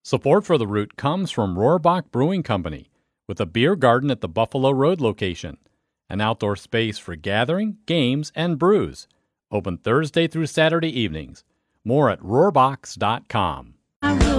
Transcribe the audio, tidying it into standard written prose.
Support for The Root comes from Rohrbach Brewing Company, with a beer garden at the Buffalo Road location, an outdoor space for gathering, games, and brews. Open Thursday through Saturday evenings. More at rohrbachs.com.